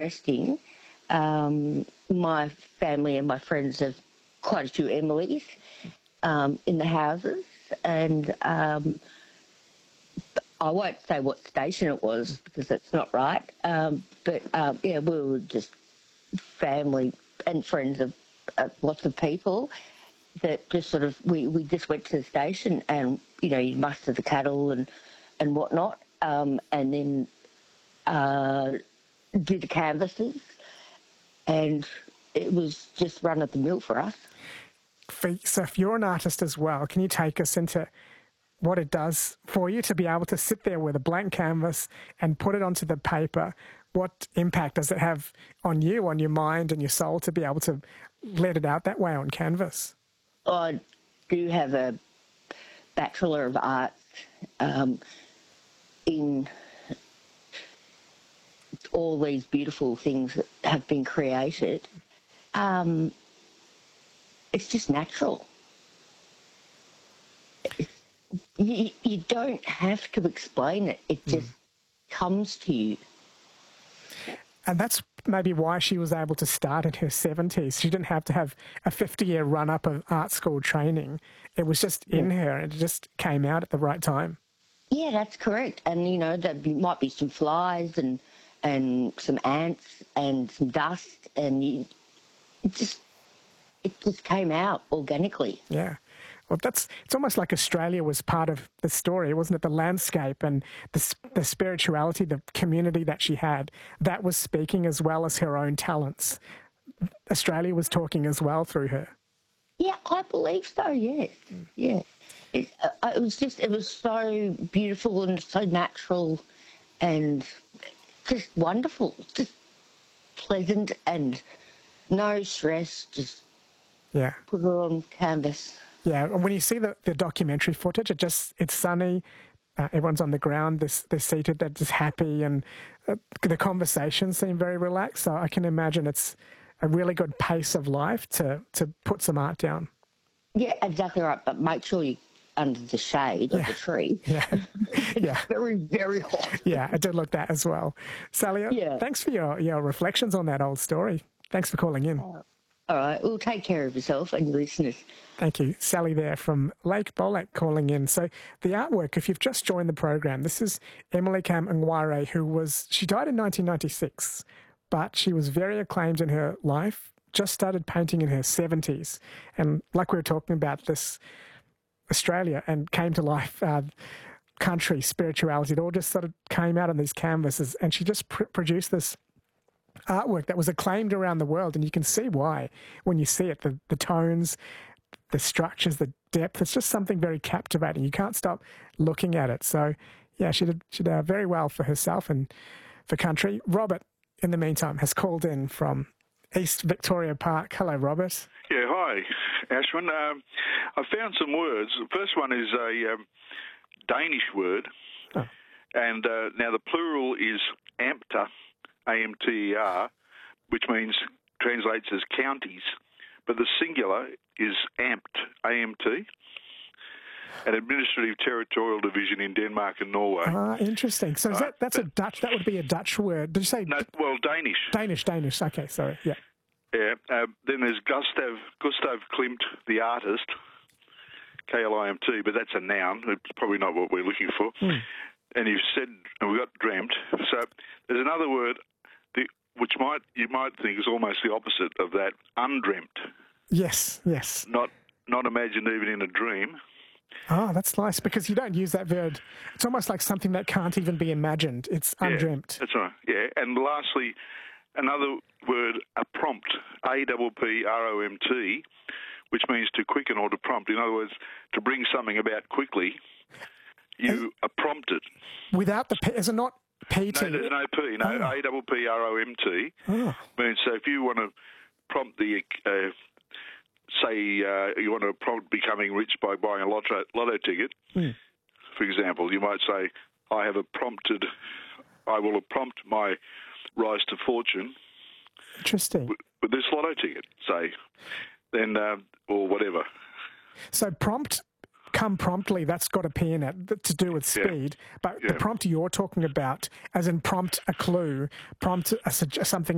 interesting. My family and my friends have quite a few Emilys in the houses, and I won't say what station it was because that's not right. We were just family and friends of lots of people that just sort of, we just went to the station and, you muster the cattle and whatnot, and then do the canvasses, and it was just run of the mill for us. So if you're an artist as well, can you take us into what it does for you to be able to sit there with a blank canvas and put it onto the paper? What impact does it have on you, on your mind and your soul, to be able to let it out that way on canvas? I do have a Bachelor of Arts in all these beautiful things that have been created. It's just natural. You don't have to explain it. It just comes to you. And that's maybe why she was able to start in her 70s. She didn't have to have a 50-year run-up of art school training. It was just in her. It just came out at the right time. Yeah, that's correct. And, there might be some flies and some ants and some dust, and it just came out organically. Yeah. Well, it's almost like Australia was part of the story, wasn't it? The landscape and the spirituality, the community that she had, that was speaking as well as her own talents. Australia was talking as well through her. Yeah, I believe so, yes. Yeah. It was so beautiful and so natural and just wonderful, just pleasant and no stress, just put it on canvas. Yeah, and when you see the documentary footage, it's sunny, everyone's on the ground, they're seated, they're just happy, and the conversations seem very relaxed. So I can imagine it's a really good pace of life to put some art down. Yeah, exactly right, but make sure you're under the shade of the tree. Yeah, it's very, very hot. Yeah, I did look that as well. Sally, thanks for your reflections on that old story. Thanks for calling in. All right, well, take care of yourself and your listeners. Thank you. Sally there from Lake Bolac calling in. So the artwork, if you've just joined the program, this is Emily Kam Ngware, she died in 1996, but she was very acclaimed in her life, just started painting in her 70s. And like we were talking about, this Australia and came to life, country, spirituality, it all just sort of came out on these canvases, and she just produced this artwork that was acclaimed around the world, and you can see why when you see it, the tones, the structures, the depth. It's just something very captivating. You can't stop looking at it. So, yeah, she did very well for herself and for country. Robert, in the meantime, has called in from East Victoria Park. Hello, Robert. Yeah, hi, Ashwin. I found some words. The first one is a Danish word, and now the plural is Amter, A-M-T-E-R, which translates as counties, but the singular is Amt, A-M-T, an administrative territorial division in Denmark and Norway. Interesting. So that's a Dutch, that would be a Dutch word. Did you say? No, well, Danish. Danish. Okay, sorry, yeah. Yeah, then there's Gustav Klimt, the artist, K-L-I-M-T, but that's a noun. It's probably not what we're looking for. And you've said, and we've got dreamt. So there's another word which you might think is almost the opposite of that, undreamt. Yes. Not imagined even in a dream. Oh, that's nice, because you don't use that word. It's almost like something that can't even be imagined. It's undreamt. That's right, yeah. And lastly, another word, a prompt, A-P-P-R-O-M-T, which means to quicken or to prompt. In other words, to bring something about quickly, you are prompted. Without the P, is it not P-T? No, there's no P, no, A-P-P-R-O-M-T. Means so if you want to prompt the, you want to prompt becoming rich by buying a lotto ticket, for example, you might say, I will have prompted my rise to fortune. Interesting. With this lotto ticket, say, then, or whatever. So come promptly, that's got a P in it to do with speed. But the prompt you're talking about, as in prompt a clue, prompt something